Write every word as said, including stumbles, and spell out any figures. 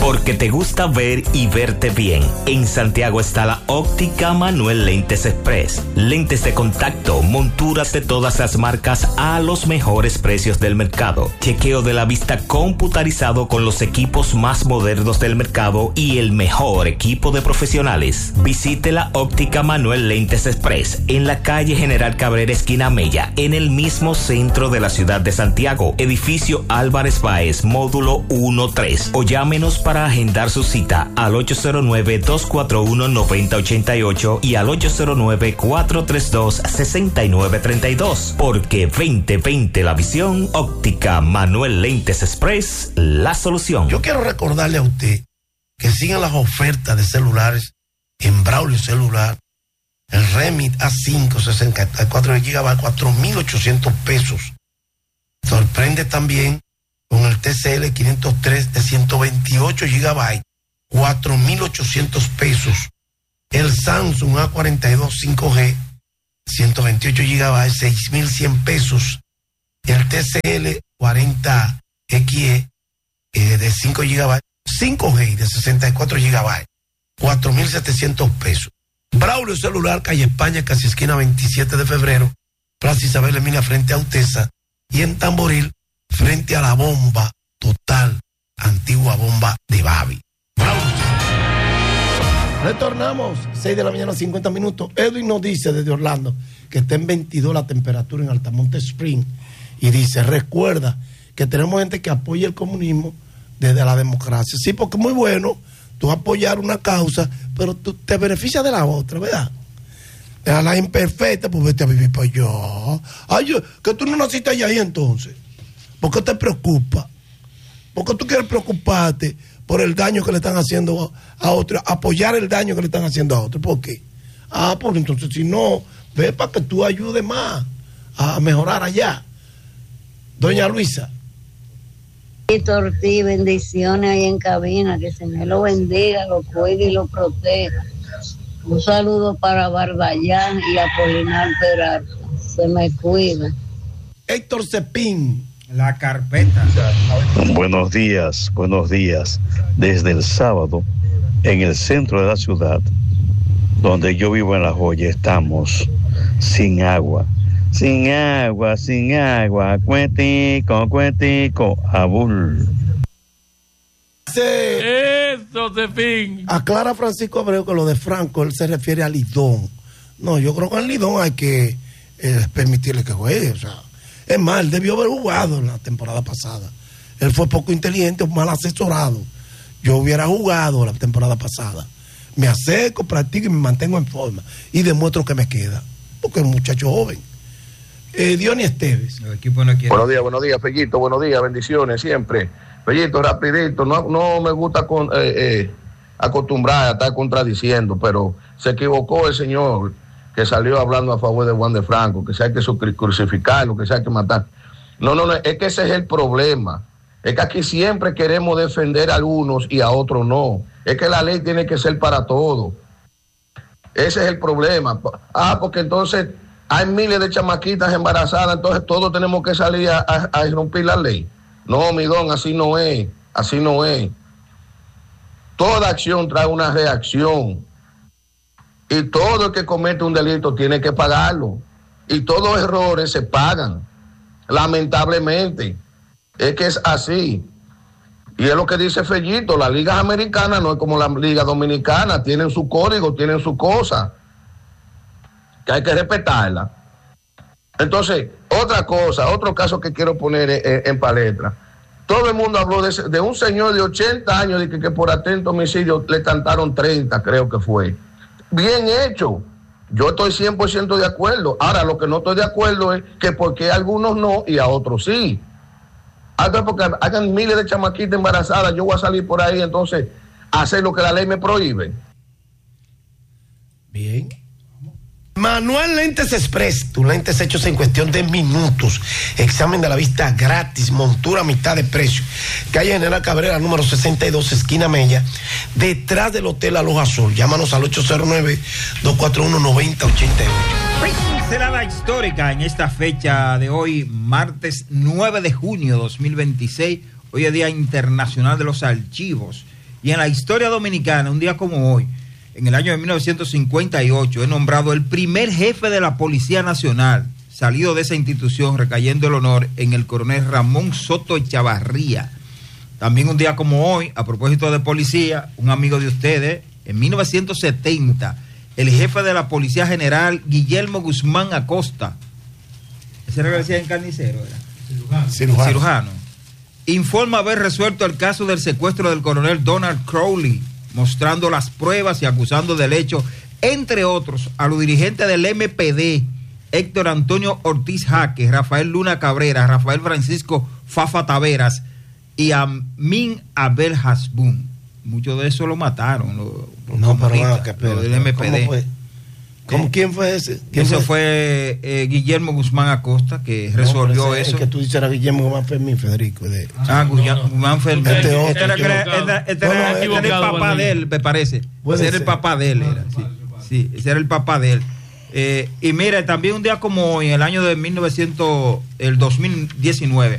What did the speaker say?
Porque te gusta ver y verte bien. En Santiago está la Óptica Manuel Lentes Express. Lentes de contacto, monturas de todas las marcas a los mejores precios del mercado. Chequeo de la vista computarizado con los equipos más modernos del mercado y el mejor equipo de profesionales. Visite la Óptica Manuel Lentes Express en la calle General Cabrera, esquina Mella, en el mismo centro de la ciudad de Santiago. Edificio Álvarez Báez, módulo uno tres. O llámenos para para agendar su cita al ocho cero nueve, dos cuatro uno, nueve cero ocho ocho y al ocho cero nueve, cuatro tres dos, seis nueve tres dos. Porque veinte veinte la visión, Óptica Manuel Lentes Express, la solución. Yo quiero recordarle a usted que sigan las ofertas de celulares en Braulio Celular. El Remit A cinco, sesenta y cuatro gigabytes, cuatro mil ochocientos pesos. Sorprende también con el T C L quinientos tres de ciento veintiocho gigabytes, cuatro mil ochocientos pesos. El Samsung A cuarenta y dos cinco G, ciento veintiocho gigabytes, seis mil cien pesos. El T C L cuarenta X E eh, de cinco gigabytes, cinco G de sesenta y cuatro gigabytes, cuatro mil setecientos pesos. Braulio Celular, calle España, casi esquina veintisiete de febrero, Plaza Isabel Emilia frente a Utesa, y en Tamboril, frente a la bomba total, antigua bomba de Babi. Retornamos, seis de la mañana, cincuenta minutos. Edwin nos dice desde Orlando que está en veintidós la temperatura en Altamonte Spring. Y dice, recuerda que tenemos gente que apoya el comunismo desde la democracia. Sí, porque es muy bueno tú apoyar una causa, pero tú te beneficias de la otra, ¿verdad? A la imperfecta, pues vete a vivir para allá. Ay, yo, que tú no naciste allá ahí entonces. ¿Por qué te preocupa? ¿Por qué tú quieres preocuparte por el daño que le están haciendo a otros? Apoyar el daño que le están haciendo a otros. ¿Por qué? Ah, porque entonces si no, ve para que tú ayudes más a mejorar allá. Doña Luisa. Víctor Ortiz, bendiciones ahí en cabina, que se me lo bendiga, lo cuide y lo proteja. Un saludo para Barballán y Apolinar Peralta. Se me cuida. Héctor Cepín. La carpeta. Buenos días, buenos días. Desde el sábado, en el centro de la ciudad, donde yo vivo en La Joya, estamos sin agua. Sin agua, sin agua, cuentico, cuentico, abul. Eso, de fin. Aclara Francisco Abreu que lo de Franco, él se refiere al Lidón. No, yo creo que al Lidón hay que eh, permitirle que juegue, o sea. Es más, él debió haber jugado en la temporada pasada. Él fue poco inteligente o mal asesorado. Yo hubiera jugado la temporada pasada. Me acerco, practico y me mantengo en forma. Y demuestro que me queda. Porque es un muchacho joven. Eh, Dionis Esteves. El equipo no quiere. Buenos días, buenos días, Fellito. Buenos días, bendiciones siempre. Fellito, rapidito. No, no me gusta con, eh, eh, acostumbrar a estar contradiciendo, pero se equivocó el señor que salió hablando a favor de Juan de Franco, que se hay que crucificarlo, que se hay que matar. No, no, no, es que ese es el problema. Es que aquí siempre queremos defender a algunos y a otros no. Es que la ley tiene que ser para todos. Ese es el problema. Ah, porque entonces hay miles de chamaquitas embarazadas, entonces todos tenemos que salir a, a, a irrumpir la ley. No, mi don, así no es, así no es. Toda acción trae una reacción. Y todo el que comete un delito tiene que pagarlo. Y todos los errores se pagan. Lamentablemente. Es que es así. Y es lo que dice Fellito. Las ligas americanas no es como la liga dominicana. Tienen su código, tienen su cosa. Que hay que respetarla. Entonces, otra cosa, otro caso que quiero poner en, en palestra. Todo el mundo habló de, de un señor de ochenta años de que, que por atento homicidio le cantaron treinta, creo que fue. Bien hecho. Yo estoy cien por ciento de acuerdo. Ahora, lo que no estoy de acuerdo es que por qué a algunos no y a otros sí. Hasta porque hagan miles de chamaquitas embarazadas, yo voy a salir por ahí entonces a hacer lo que la ley me prohíbe. Bien. Manuel Lentes Express, tus lentes hechos en cuestión de minutos. Examen de la vista gratis, montura a mitad de precio. Calle General Cabrera, número sesenta y dos, esquina Mella, detrás del Hotel Aloha Sol. Llámanos al ocho cero nueve, dos cuatro uno, nueve cero ocho ocho. Pincelada histórica en esta fecha de hoy, martes nueve de junio de dos mil veintiséis. Hoy es Día Internacional de los Archivos. Y en la historia dominicana, un día como hoy, en el año de mil novecientos cincuenta y ocho, es nombrado el primer jefe de la Policía Nacional, salido de esa institución, recayendo el honor en el coronel Ramón Soto Echavarría. También un día como hoy, a propósito de policía, un amigo de ustedes, en mil novecientos setenta, el jefe de la Policía General, Guillermo Guzmán Acosta, ese era el que decía en carnicero, ¿era? Cirujano. Cirujano. Cirujano. Informa haber resuelto el caso del secuestro del coronel Donald Crowley, mostrando las pruebas y acusando del hecho, entre otros, a los dirigentes del M P D, Héctor Antonio Ortiz Jaque, Rafael Luna Cabrera, Rafael Francisco Fafa Taveras y a Min Abel Hasbun. Muchos de eso lo mataron. Lo, no, pero nada, que espera, del M P D. ¿Cómo fue? ¿Cómo, ¿Eh? ¿Quién fue ese? ¿Quién Eso fue, fue eh, Guillermo Guzmán Acosta, que resolvió no, ese, eso. Es que tú dices era Guillermo Guzmán Fermín, Federico. De... Ah, Guzmán Fermín. Este otro. Este era, era, este era, este era el papá de él, me parece. Ese era el papá de él. Era, sí, sí, ese era el papá de él. Eh, y mira, también un día como hoy, en el año de mil novecientos, el dos mil diecinueve,